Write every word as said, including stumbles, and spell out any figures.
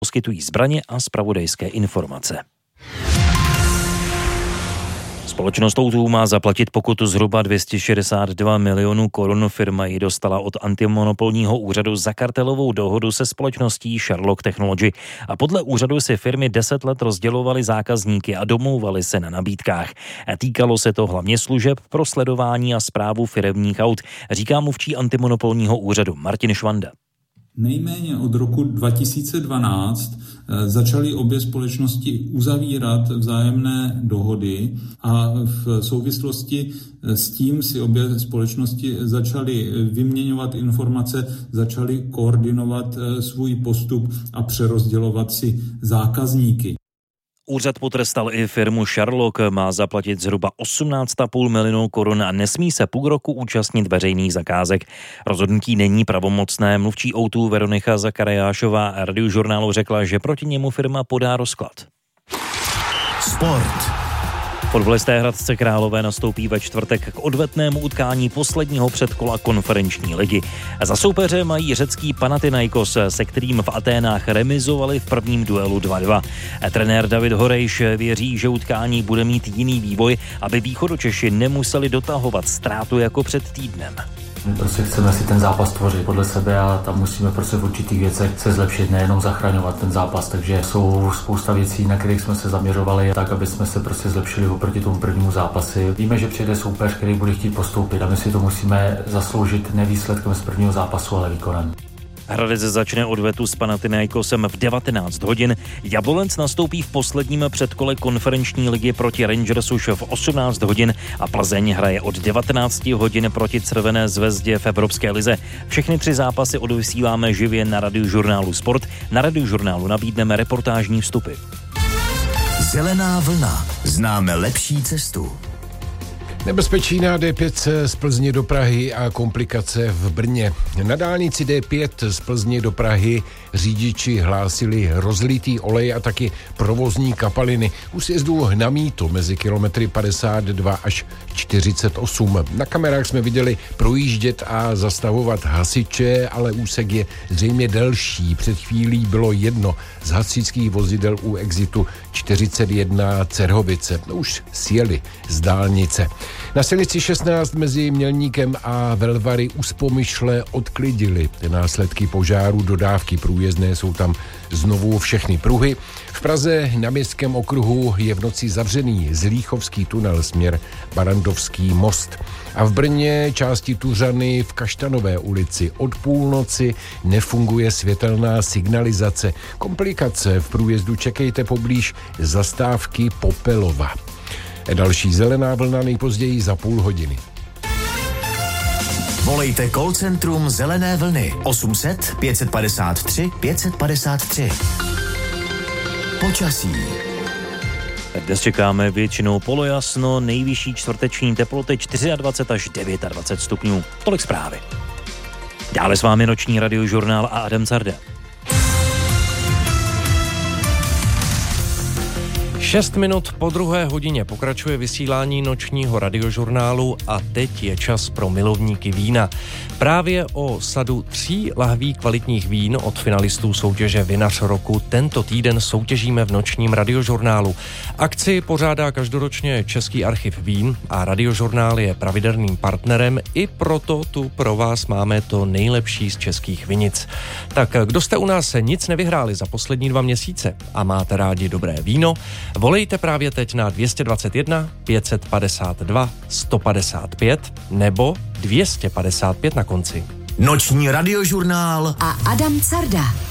poskytují zbraně a zpravodajské informace. Společnost O dva má zaplatit pokutu zhruba dvě stě šedesát dva milionů korun. Firma ji dostala od antimonopolního úřadu za kartelovou dohodu se společností Sherlock Technology. A podle úřadu si firmy deset let rozdělovaly zákazníky a domlouvaly se na nabídkách. A týkalo se to hlavně služeb pro sledování a správu firemních aut, říká mluvčí antimonopolního úřadu Martin Švanda. Nejméně od roku dva tisíce dvanáct začaly obě společnosti uzavírat vzájemné dohody a v souvislosti s tím si obě společnosti začaly vyměňovat informace, začaly koordinovat svůj postup a přerozdělovat si zákazníky. Úřad potrestal i firmu Sherlock, má zaplatit zhruba osmnáct celá pět milionů korun a nesmí se půl roku účastnit veřejných zakázek. Rozhodnutí není pravomocné. Mluvčí O dva Veronika Zakariášová Radiožurnálu řekla, že proti němu firma podá rozklad. Sport. Fotbalisté Hradce Králové nastoupí ve čtvrtek k odvetnému utkání posledního předkola konferenční ligy. Za soupeře mají řecký Panathinaikos, se kterým v Aténách remizovali v prvním duelu dva dva. Trenér David Horejš věří, že utkání bude mít jiný vývoj, aby Východočeši nemuseli dotahovat ztrátu jako před týdnem. My prostě chceme si ten zápas tvořit podle sebe a tam musíme prostě v určitých věcech se zlepšit, nejenom zachraňovat ten zápas, takže jsou spousta věcí, na kterých jsme se zaměřovali tak, aby jsme se prostě zlepšili oproti tomu prvnímu zápasi. Víme, že přijde soupeř, který bude chtít postoupit a my si to musíme zasloužit ne výsledkem z prvního zápasu, ale výkonem. Hradec začne odvetu s Panathinaikosem v devatenáct hodin. Jablonec nastoupí v posledním předkole konferenční ligy proti Rangers už v osmnáct hodin a Plzeň hraje od devatenáct hodin proti Červené zvezdě v Evropské lize. Všechny tři zápasy odvysíláme živě na Radiožurnálu Sport. Na Radiožurnálu nabídneme reportážní vstupy. Zelená vlna. Známe lepší cestu. Nebezpečí na D pět z Plzně do Prahy a komplikace v Brně. Na dálnici D pět z Plzně do Prahy řidiči hlásili rozlitý olej a taky provozní kapaliny u sjezdu na Mýto mezi kilometry padesát dva až čtyřicet osm. Na kamerách jsme viděli projíždět a zastavovat hasiče, ale úsek je zřejmě delší. Před chvílí bylo jedno z hasičských vozidel u exitu čtyřicet jedna Cerhovice. Už sjeli z dálnice. Na silnici šestnáct mezi Mělníkem a Velvary uspomyšle odklidili následky požáru, dodávky průjezdné jsou tam znovu všechny pruhy. V Praze na Městském okruhu je v noci zavřený Zlíchovský tunel směr Barandovský most. A v Brně části Tuřany v Kaštanové ulici od půlnoci nefunguje světelná signalizace. Komplikace v průjezdu čekejte poblíž zastávky Popelova. Další zelená vlna nejpozději za půl hodiny. Volejte call centrum Zelené vlny osm set pět padesát tři pět padesát tři. Počasí. Dnes čekáme většinou polojasno, nejvyšší čtvrteční teploty dvacet čtyři až dvacet devět stupňů. Tolik zprávy. Dále s vámi noční Radiožurnál a Adam Carda. Šest minut po druhé hodině pokračuje vysílání nočního Radiožurnálu a teď je čas pro milovníky vína. Právě o sadu tří lahví kvalitních vín od finalistů soutěže Vinař roku tento týden soutěžíme v nočním Radiožurnálu. Akci pořádá každoročně Český archiv vín a Radiožurnál je pravidelným partnerem, i proto tu pro vás máme to nejlepší z českých vinic. Tak kdo jste u nás nic nevyhráli za poslední dva měsíce a máte rádi dobré víno, volejte právě teď na dvě stě dvacet jedna pět padesát dva sto padesát pět nebo dvě stě padesát pět na konci. Noční Radiožurnál a Adam Carda.